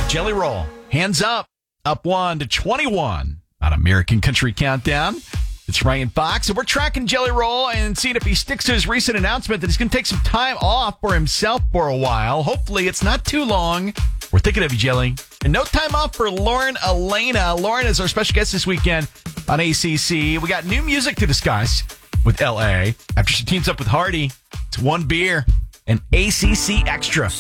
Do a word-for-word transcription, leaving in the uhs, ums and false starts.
Jelly Roll, Hands Up, up one to twenty-one on American Country Countdown. It's Ryan Fox, and we're tracking Jelly Roll and seeing if he sticks to his recent announcement that he's going to take some time off for himself for a while. Hopefully, it's not too long. We're thinking of you, Jelly. And no time off for Lauren Elena. Lauren is our special guest this weekend on A C C. We got new music to discuss with L A after she teams up with Hardy. It's one beer and A C C Extra.